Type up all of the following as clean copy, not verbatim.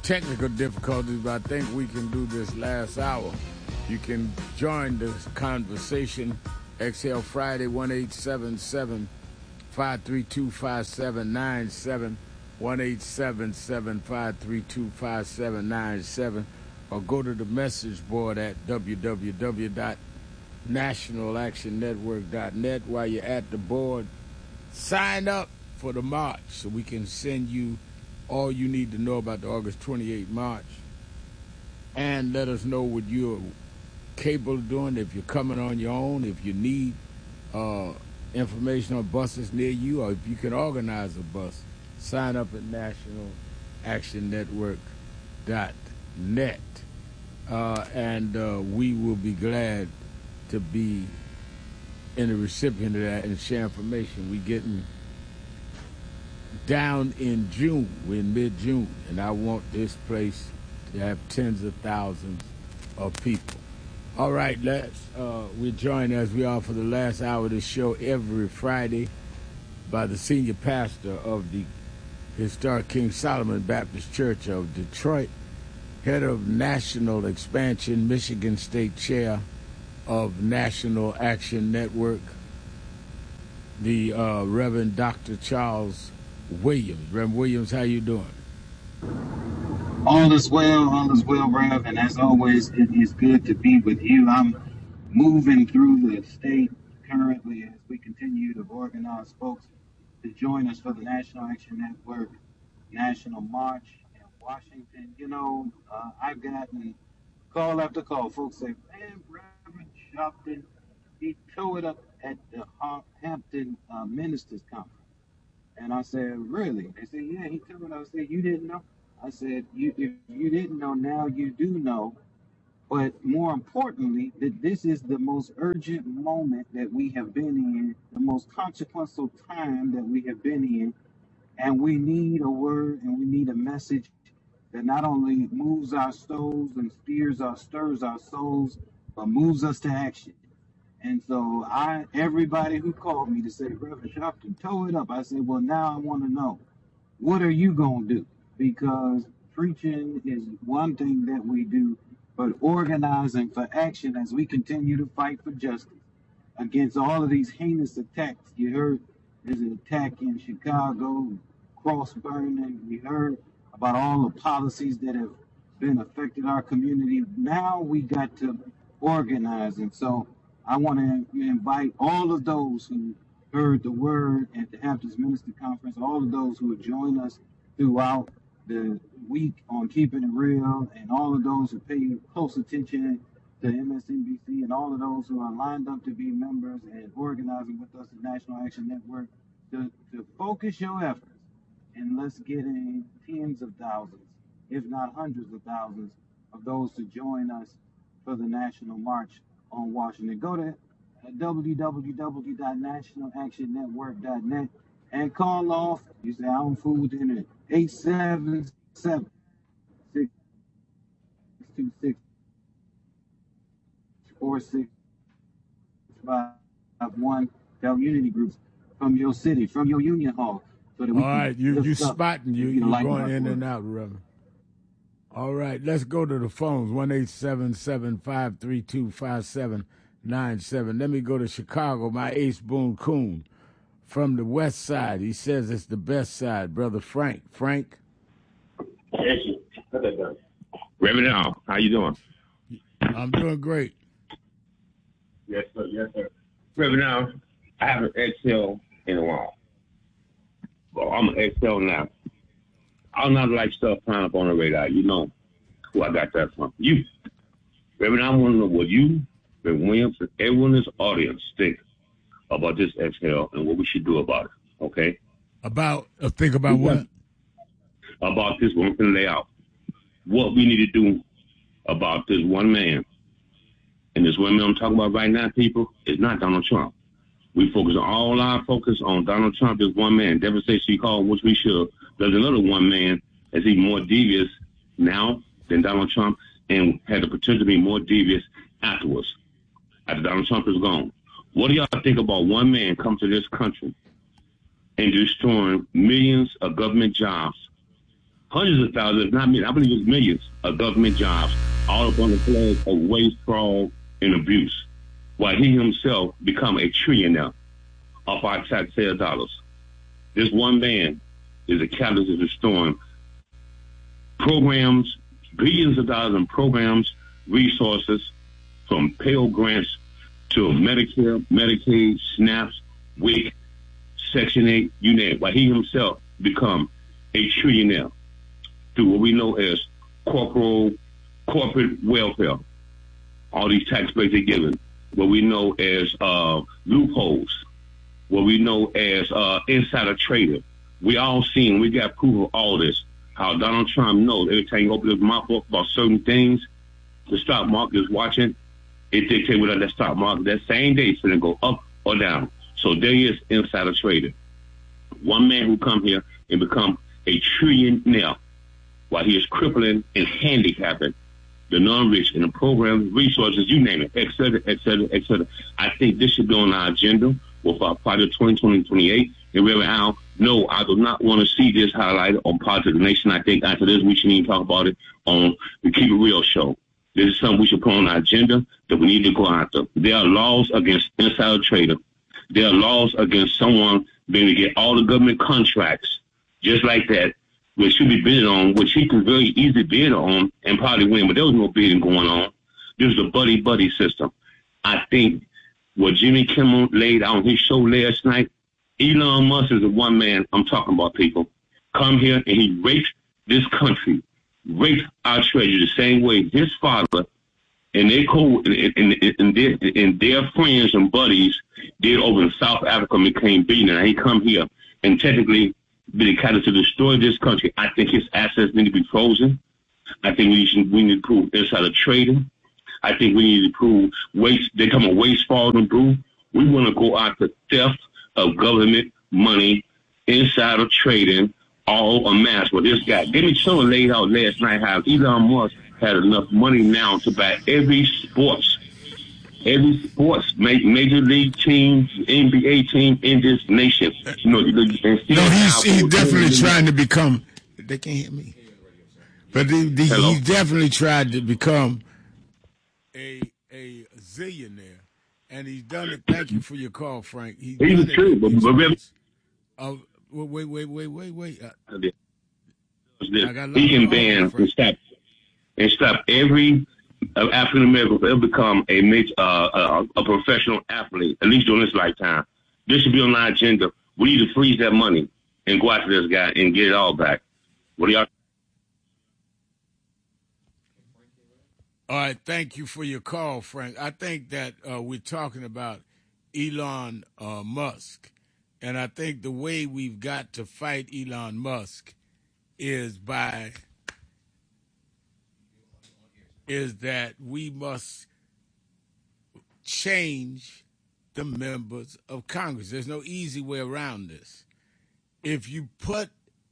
technical difficulties, but I think we can do this last hour. You can join this conversation. Exhale Friday, 1-877-532-5797, 1-877-532-5797, or go to the message board at www.nationalactionnetwork.net. While you're at the board, sign up for the march so we can send you all you need to know about the August 28th march, and let us know what you're capable of doing, if you're coming on your own, if you need information on buses near you, or if you can organize a bus. Sign up at nationalactionnetwork.net, and we will be glad to be in the recipient of that and share information. We're getting down in June. We're in mid-June, and I want this place to have tens of thousands of people. All right, we're joined, as we are for the last hour of the show, every Friday by the senior pastor of the historic King Solomon Baptist Church of Detroit, head of National Expansion, Michigan State Chair of National Action Network, the Reverend Dr. Charles Williams. Reverend Williams, how you doing? All is well, Rev, and as always, it is good to be with you. I'm moving through the state currently as we continue to organize folks to join us for the National Action Network National March in Washington. You know, I've gotten call after call. Folks say, man, Reverend Sharpton, he tore it up at the Hampton Ministers Conference. And I said, really? They said, yeah, he tore it up. I said, you didn't know? I said, if you didn't know, now you do know. But more importantly, that this is the most urgent moment that we have been in, the most consequential time that we have been in. And we need a word and we need a message that not only moves our souls and stirs our souls, but moves us to action. And so everybody who called me to say, Reverend Sharpton, toe it up, I said, well, now I want to know, what are you going to do? Because preaching is one thing that we do, but organizing for action as we continue to fight for justice against all of these heinous attacks. You heard there's an attack in Chicago, cross burning. We heard about all the policies that have been affecting our community. Now we got to organize. And so I want to invite all of those who heard the word at the Hamptons Minister Conference, all of those who have joined us throughout the week on Keeping It Real, and all of those who pay close attention to MSNBC, and all of those who are lined up to be members and organizing with us at National Action Network, to focus your efforts, and let's get in tens of thousands, if not hundreds of thousands, of those to join us for the National March on Washington. Go to www.nationalactionnetwork.net and call off. You say, I don't fool with the internet. 877-626-4651. Community groups from your city, from your union hall. So that we all right, you spotting, you're going in and out, Reverend. All right, let's go to the phones, 1-877-532-5797. Let me go to Chicago, my Ace Boone Coon from the west side. He says it's the best side, Brother Frank. Frank? Reverend Al, how you doing? I'm doing great. Yes, sir. Yes, sir. Reverend Al, I haven't exhaled in a while. Well, I'm going to exhale now. I'm not like stuff flying up on the radar. You know who I got that from. You. Reverend, I want to know what you, Reverend Williams, and everyone in this audience think about this exhale and what we should do about it, okay? Think about what? About this one thing lay out. What we need to do about this one man. And this one man I'm talking about right now, people, is not Donald Trump. We focus all our focus on Donald Trump, this one man. Devastation called, which we should. There's another one man that's even more devious now than Donald Trump and had the potential to be more devious afterwards, after Donald Trump is gone. What do y'all think about one man come to this country and destroying millions of government jobs, hundreds of thousands, if not millions, I believe it's millions of government jobs, all up on the flag of waste, fraud, and abuse, while he himself become a trillionaire off our taxpayer dollars. This one man is a catalyst of restoring programs, billions of dollars in programs, resources, from Pell Grants to Medicare, Medicaid, SNAPs, WIC, Section 8, you name it, while he himself become a trillionaire through what we know as corporate welfare. All these tax breaks they're given, what we know as loopholes, what we know as insider trading. We all seen, we got proof of all this, how Donald Trump knows every time he opens his mouth up about certain things, the stock market is watching. It dictates whether that stock market that same day is going to go up or down. So there is insider trading. One man who come here and become a trillionaire while he is crippling and handicapping the non-rich in the programs, resources, you name it, et cetera, et cetera, et cetera. I think this should be on our agenda with our Project 2028. And Reverend Al, no, I do not want to see this highlighted on Politics of the Nation. I think after this, we shouldn't even talk about it on the Keep It Real show. This is something we should put on our agenda that we need to go after. There are laws against insider trading. There are laws against someone being able to get all the government contracts just like that, which should be bid on, which he could very easily bid on and probably win, but there was no bidding going on. This is a buddy-buddy system. I think what Jimmy Kimmel laid out on his show last night, Elon Musk is the one man I'm talking about, people. Come here and he raped this country, raped our treasury the same way his father and their and their friends and buddies did over in South Africa and became billionaires. He come here and technically been catalyst to destroy this country. I think his assets need to be frozen. I think we need to prove insider trading. I think we need to prove waste. They come a waste, fraud, and brew. We want to go after theft of government money, insider trading, all en masse. Well, this guy, Jimmy Kimmel laid out last night how Elon Musk had enough money now to buy every sports major league team, NBA team in this nation. You know, he's definitely trying to become. They can't hear me, but he's definitely tried to become a zillionaire, and he's done it. Thank you for your call, Frank. He's true, but wait. He can ban and stop every African American will become a professional athlete, at least during this lifetime. This should be on our agenda. We need to freeze that money and go after this guy and get it all back. What do y'all? All right, thank you for your call, Frank. I think that we're talking about Elon Musk, and I think the way we've got to fight Elon Musk is that we must change the members of Congress. There's no easy way around this. If you put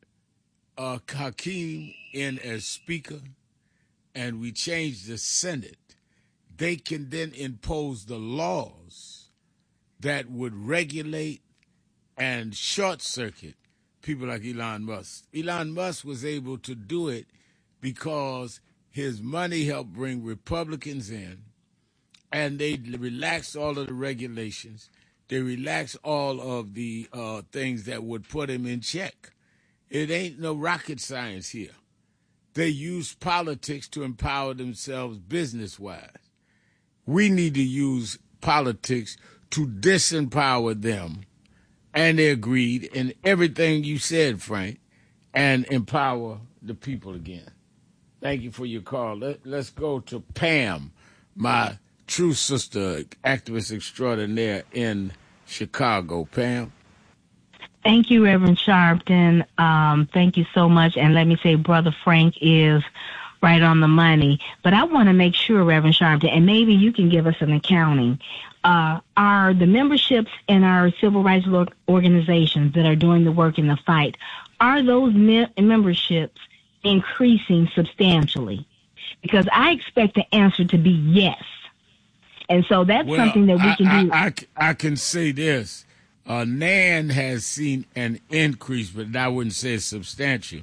Hakeem in as Speaker and we change the Senate, they can then impose the laws that would regulate and short-circuit people like Elon Musk. Elon Musk was able to do it because his money helped bring Republicans in, and they relaxed all of the regulations. They relaxed all of the things that would put him in check. It ain't no rocket science here. They use politics to empower themselves business-wise. We need to use politics to disempower them, and they agreed in everything you said, Frank, and empower the people again. Thank you for your call. Let's go to Pam, my true sister, activist extraordinaire in Chicago. Pam. Thank you, Reverend Sharpton. Thank you so much. And let me say, Brother Frank is right on the money. But I want to make sure, Reverend Sharpton, and maybe you can give us an accounting. Are the memberships in our civil rights organizations that are doing the work in the fight, are those memberships increasing substantially? Because I expect the answer to be yes. And so that's something that we can do. I can say this. NAN has seen an increase, but I wouldn't say it's substantial.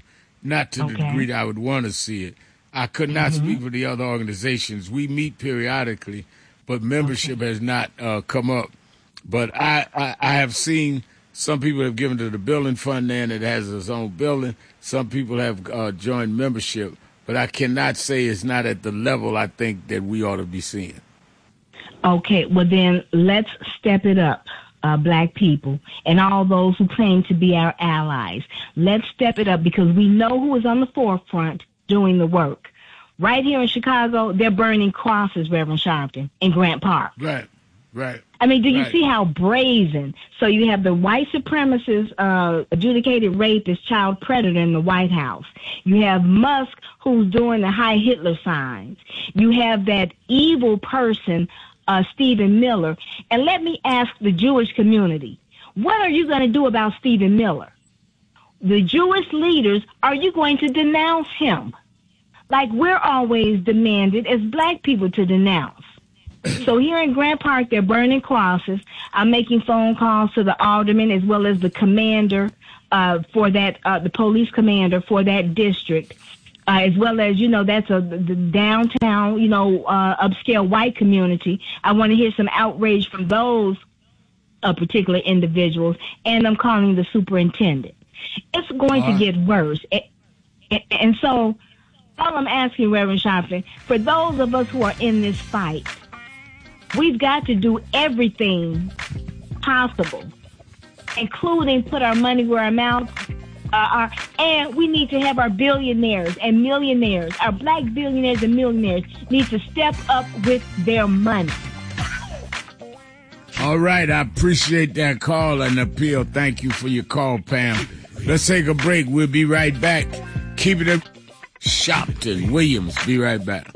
not to the degree that I would want to see it. I could not speak for the other organizations. We meet periodically, but membership has not come up. But I have seen some people have given to the building fund there that has its own building. Some people have joined membership. But I cannot say it's not at the level I think that we ought to be seeing. Okay, well then let's step it up, black people, and all those who claim to be our allies. Let's step it up because we know who is on the forefront doing the work. Right here in Chicago, they're burning crosses, Reverend Sharpton, in Grant Park. Right. I mean, do you see how brazen? So you have the white supremacist, adjudicated rapist, child predator in the White House. You have Musk, who's doing the Heil Hitler signs. You have that evil person, Stephen Miller. And let me ask the Jewish community, what are you going to do about Stephen Miller? The Jewish leaders, are you going to denounce him? Like we're always demanded as black people to denounce. So here in Grant Park, they're burning crosses. I'm making phone calls to the alderman as well as the commander for that, the police commander for that district, as well as, that's the downtown, upscale white community. I want to hear some outrage from those particular individuals, and I'm calling the superintendent. It's going to get worse. And so all I'm asking, Reverend Sharpton, for those of us who are in this fight, we've got to do everything possible, including put our money where our mouths are, and we need to have our billionaires and millionaires, our black billionaires and millionaires need to step up with their money. All right, I appreciate that call and appeal. Thank you for your call, Pam. Let's take a break. We'll be right back. Keep it up. Sharpton Williams, be right back.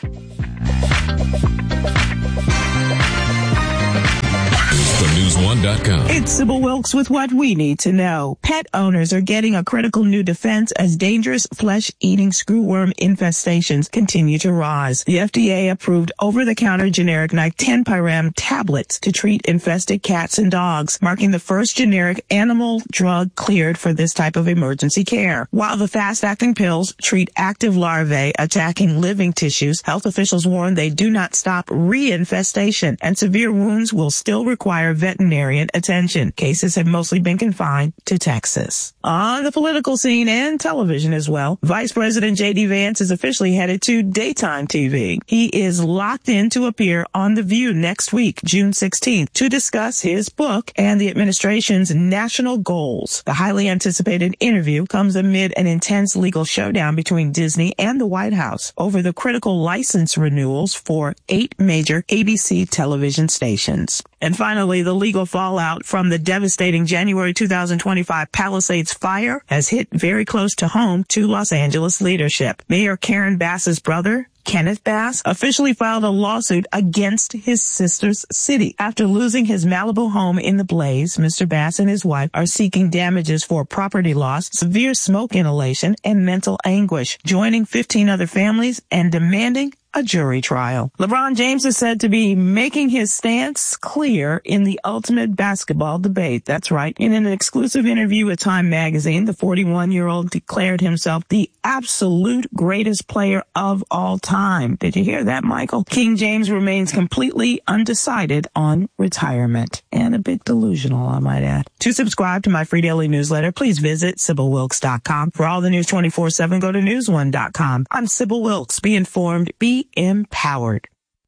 News1.com. It's Sybil Wilkes with what we need to know. Pet owners are getting a critical new defense as dangerous flesh-eating screwworm infestations continue to rise. The FDA approved over-the-counter generic Nictenpiram tablets to treat infested cats and dogs, marking the first generic animal drug cleared for this type of emergency care. While the fast-acting pills treat active larvae attacking living tissues, health officials warn they do not stop reinfestation, and severe wounds will still require veterinarian attention. Cases have mostly been confined to Texas. On the political scene and television as well, Vice President J.D. Vance is officially headed to daytime TV. He is locked in to appear on The View next week, June 16th, to discuss his book and the administration's national goals. The highly anticipated interview comes amid an intense legal showdown between Disney and the White House over the critical license renewals for 8 major ABC television stations. And finally, the legal fallout from the devastating January 2025 Palisades fire has hit very close to home to Los Angeles leadership. Mayor Karen Bass's brother, Kenneth Bass, officially filed a lawsuit against his sister's city. After losing his Malibu home in the blaze, Mr. Bass and his wife are seeking damages for property loss, severe smoke inhalation, and mental anguish, joining 15 other families and demanding a jury trial. LeBron James is said to be making his stance clear in the ultimate basketball debate. That's right. In an exclusive interview with Time magazine, the 41-year-old declared himself the absolute greatest player of all time. Did you hear that, Michael? King James remains completely undecided on retirement and a bit delusional, I might add. To subscribe to my free daily newsletter, please visit SybilWilkes.com. For all the news 24/7, go to News1.com. I'm Sybil Wilkes. Be informed. Be empowered.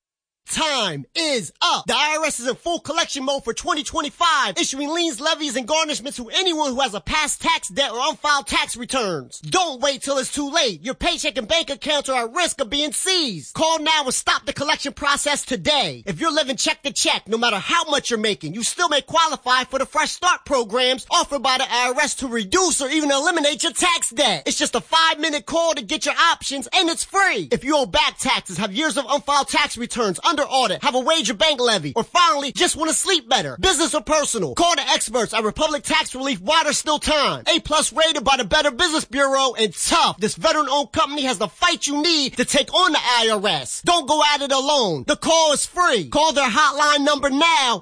Time is up. The IRS is in full collection mode for 2025, issuing liens, levies, and garnishments to anyone who has a past tax debt or unfiled tax returns. Don't wait till it's too late. Your paycheck and bank accounts are at risk of being seized. Call now and stop the collection process today. If you're living check to check, no matter how much you're making, you still may qualify for the Fresh Start programs offered by the IRS to reduce or even eliminate your tax debt. It's just a 5-minute call to get your options, and it's free. If you owe back taxes, have years of unfiled tax returns, under audit, have a wage or bank levy, or finally, just want to sleep better. Business or personal, call the experts at Republic Tax Relief while there's still time. A+ rated by the Better Business Bureau, and tough. This veteran-owned company has the fight you need to take on the IRS. Don't go at it alone. The call is free. Call their hotline number now,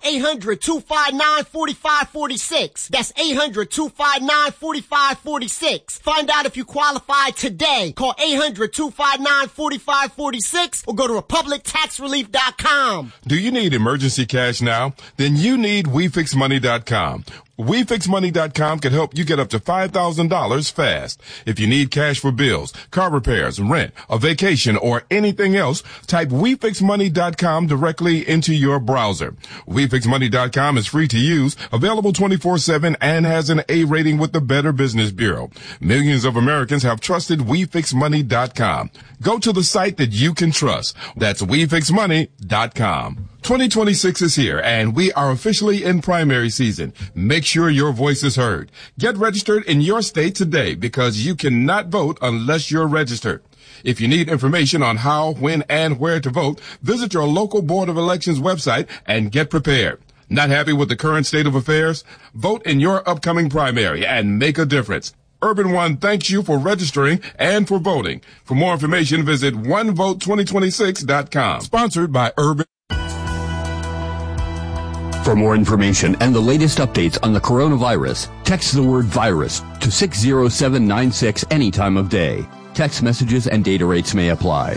800-259-4546. That's 800-259-4546. Find out if you qualify today. Call 800-259-4546 or go to republictaxrelief.com. Do you need emergency cash now? Then you need WeFixMoney.com. WeFixMoney.com can help you get up to $5,000 fast. If you need cash for bills, car repairs, rent, a vacation, or anything else, type WeFixMoney.com directly into your browser. WeFixMoney.com is free to use, available 24/7, and has an A rating with the Better Business Bureau. Millions of Americans have trusted WeFixMoney.com. Go to the site that you can trust. That's WeFixMoney.com. 2026 is here, and we are officially in primary season. Make sure your voice is heard. Get registered in your state today, because you cannot vote unless you're registered. If you need information on how, when, and where to vote, visit your local Board of Elections website and get prepared. Not happy with the current state of affairs? Vote in your upcoming primary and make a difference. Urban One thanks you for registering and for voting. For more information, visit OneVote2026.com. Sponsored by Urban. For more information and the latest updates on the coronavirus, text the word virus to 60796 any time of day. Text messages and data rates may apply.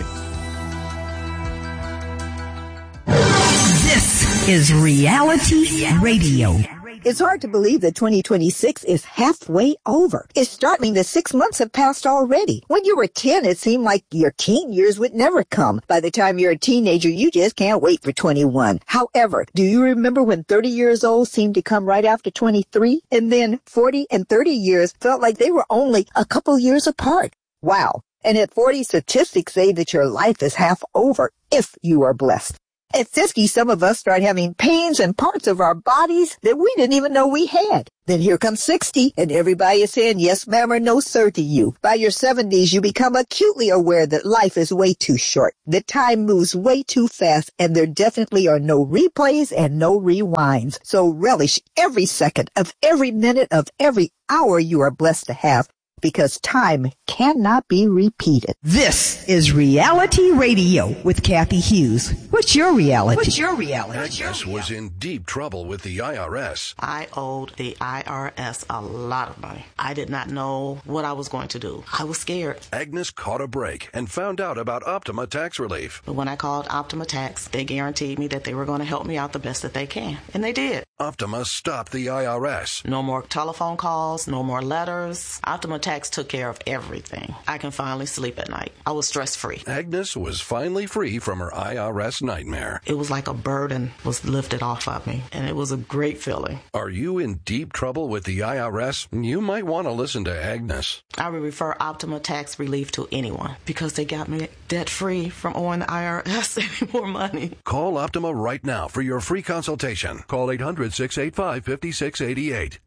This is Reality Radio. It's hard to believe that 2026 is halfway over. It's startling that 6 months have passed already. When you were 10, it seemed like your teen years would never come. By the time you're a teenager, you just can't wait for 21. However, do you remember when 30 years old seemed to come right after 23? And then 40 and 30 years felt like they were only a couple years apart. Wow. And at 40, statistics say that your life is half over if you are blessed. At 50, some of us start having pains in parts of our bodies that we didn't even know we had. Then here comes 60, and everybody is saying yes, ma'am, or no, sir to you. By your 70s, you become acutely aware that life is way too short, that time moves way too fast, and there definitely are no replays and no rewinds. So relish every second of every minute of every hour you are blessed to have, because time cannot be repeated. This is Reality Radio with Kathy Hughes. What's your reality? Agnes was in deep trouble with the IRS. I owed the IRS a lot of money. I did not know what I was going to do. I was scared. Agnes caught a break and found out about Optima Tax Relief. But when I called Optima Tax, they guaranteed me that they were going to help me out the best that they can. And they did. Optima stopped the IRS. No more telephone calls, no more letters. Optima Tax took care of everything. I can finally sleep at night. I was stress-free. Agnes was finally free from her IRS nightmare. It was like a burden was lifted off of me, and it was a great feeling. Are you in deep trouble with the IRS? You might want to listen to Agnes. I would refer Optima Tax Relief to anyone because they got me debt-free from owing the IRS any more money. Call Optima right now for your free consultation. Call 800-685-5688.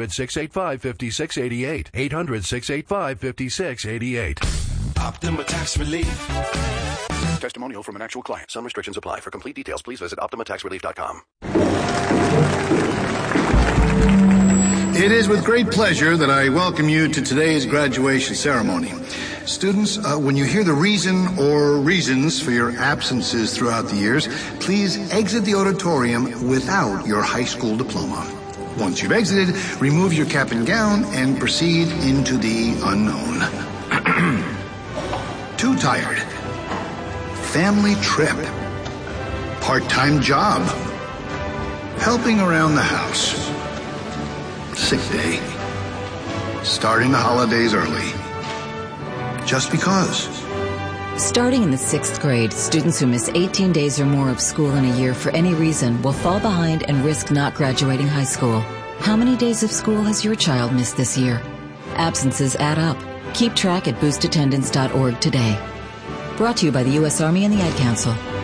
800-685-5688. 800-685-5688. Optima Tax Relief. Testimonial from an actual client. Some restrictions apply. For complete details, please visit OptimaTaxRelief.com. It is with great pleasure that I welcome you to today's graduation ceremony. Students, when you hear the reason or reasons for your absences throughout the years, please exit the auditorium without your high school diploma. Once you've exited, remove your cap and gown and proceed into the unknown. Too tired. Family trip. Part-time job. Helping around the house. Sick day. Starting the holidays early. Just because. Starting in the 6th grade, students who miss 18 days or more of school in a year for any reason will fall behind and risk not graduating high school. How many days of school has your child missed this year? Absences add up. Keep track at boostattendance.org today. Brought to you by the U.S. Army and the Ad Council.